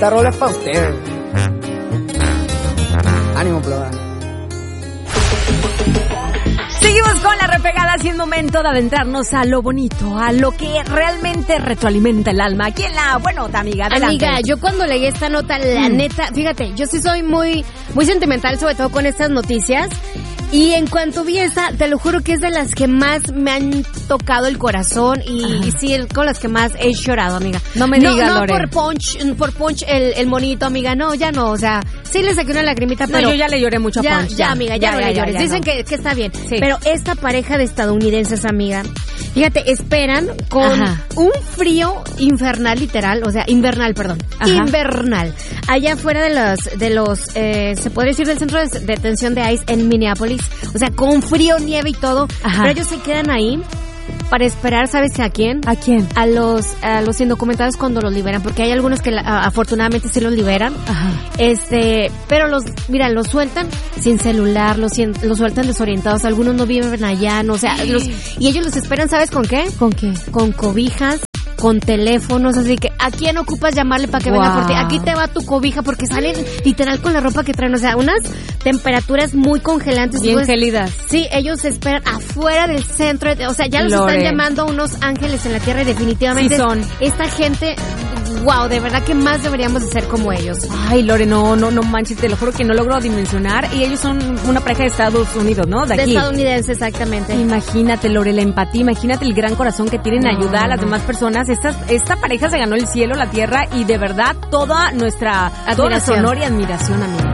Esta rola es para usted. Ánimo, pleba. Seguimos con la repegada, y es momento de adentrarnos a lo bonito, a lo que realmente retroalimenta el alma. Aquí en la, bueno, amiga, adelante. Amiga, yo cuando leí esta nota, la neta, fíjate, yo sí soy muy sentimental, sobre todo con estas noticias. Y en cuanto vi esta, te lo juro que es de las que más me han tocado el corazón y sí, con las que más he llorado, amiga. No me digas, no Lore. por Punch el monito, amiga, no, ya no, o sea, sí le saqué una lagrimita, pero... No, yo ya le lloré mucho a ya, Punch. Ya, amiga, ya no le llores. Dicen no. que está bien, Sí. pero esta pareja de estadounidenses, amiga, fíjate, esperan con un frío infernal, literal, o sea, invernal, invernal, allá afuera de los se podría decir del centro de detención de ICE en Minneapolis, o sea, con frío, nieve y todo, pero ellos se quedan ahí para esperar, ¿sabes a quién? ¿A quién? A los indocumentados cuando los liberan, porque hay algunos que afortunadamente sí los liberan. Pero los sueltan sin celular, los sueltan desorientados, algunos no viven allá, no, o sea, y ellos los esperan, ¿sabes con qué? ¿Con qué? Con cobijas, con teléfonos, así que ¿a quién ocupas llamarle para que venga por ti? Aquí te va tu cobija, porque salen literal con la ropa que traen, o sea, unas temperaturas muy congelantes. Bien gélidas. Sí, ellos esperan afuera del centro, o sea, ya los están llamando unos ángeles en la tierra y definitivamente sí son. Esta gente, wow, de verdad que más deberíamos de ser como ellos. Ay, Lore, no manches, te lo juro que no logro dimensionar. Y ellos son una pareja de Estados Unidos, ¿no? De aquí. Estadounidenses, exactamente. Imagínate, Lore, la empatía, imagínate el gran corazón que tienen a ayudar a las demás personas. Esta pareja se ganó el cielo, la tierra y de verdad toda nuestra honor y admiración, amiga.